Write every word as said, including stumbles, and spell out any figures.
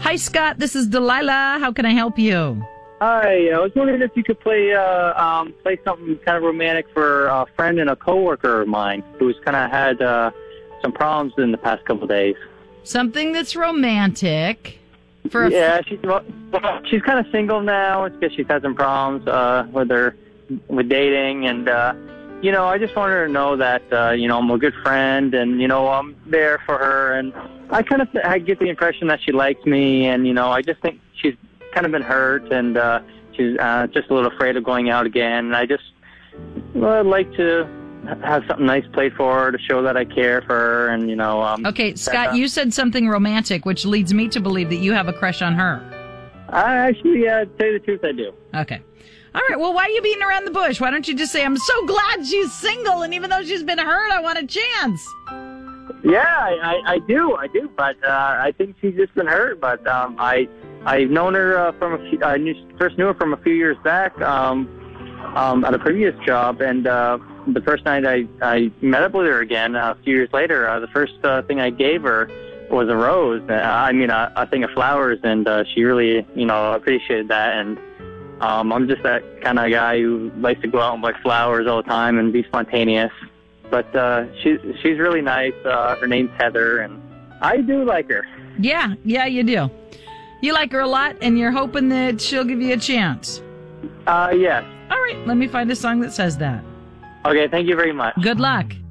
Hi, Scott. This is Delilah. How can I help you? Hi, I was wondering if you could play uh, um, play something kind of romantic for a friend and a coworker of mine who's kind of had uh, some problems in the past couple of days. Something that's romantic for a yeah, she's well, she's kind of single now. It's because she's had some problems uh, with her with dating, and uh, you know, I just want her to know that uh, you know I'm a good friend, and you know I'm there for her, and I kind of th- I get the impression that she likes me, and you know I just think she's kind of been hurt, and uh, she's uh, just a little afraid of going out again. And I just well, I'd like to have something nice played for her to show that I care for her, and you know. Um, okay, Scott, uh, you said something romantic, which leads me to believe that you have a crush on her. I actually, uh, to tell you the truth, I do. Okay. All right, well, why are you beating around the bush? Why don't you just say, I'm so glad she's single, and even though she's been hurt, I want a chance. Yeah, I, I, I do, I do, but uh, I think she's just been hurt. But um, I, I've known her uh, from a few, I knew, first knew her from a few years back um, um, at a previous job, and uh, the first night I, I met up with her again uh, a few years later, uh, the first uh, thing I gave her was a rose. Uh, I mean, a, a thing of flowers, and uh, she really, you know, appreciated that. And um, I'm just that kind of guy who likes to go out and buy flowers all the time and be spontaneous. But uh, she's she's really nice. Uh, her name's Heather, and I do like her. Yeah, yeah, you do. You like her a lot, and you're hoping that she'll give you a chance. Uh, yes. All right, let me find a song that says that. Okay, thank you very much. Good luck.